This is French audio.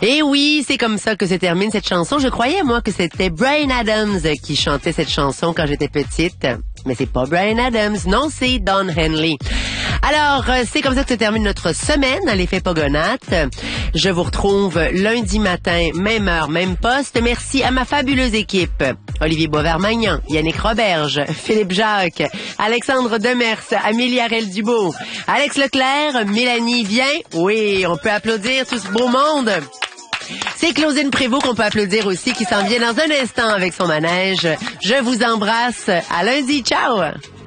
Et oui, c'est comme ça que se termine cette chanson. Je croyais, moi, que c'était Bryan Adams qui chantait cette chanson quand j'étais petite. Mais c'est pas Bryan Adams. Non, c'est Don Henley. Alors, c'est comme ça que se termine notre semaine à l'effet Pogonates. Je vous retrouve lundi matin, même heure, même poste. Merci à ma fabuleuse équipe. Olivier Boisvert-Magnan, Yannick Roberge, Philippe Jacques, Alexandre Demers, Amélie Harel-Dubois, Alex Leclerc, Mélanie Vien. Oui, on peut applaudir tout ce beau monde. C'est Claudine Prévost qu'on peut applaudir aussi, qui s'en vient dans un instant avec son manège. Je vous embrasse. À lundi. Ciao!